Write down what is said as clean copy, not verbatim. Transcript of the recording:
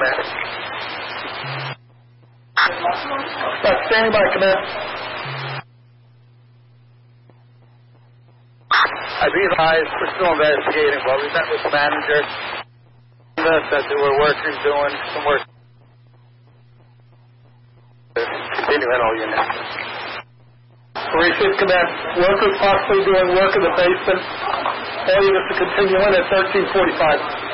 command. Standing by, command. I realize we're still investigating, but we met with the manager. That they were doing some work. Continue at all units. 45th Command, workers possibly doing work in the basement. All units to continue in at 1345.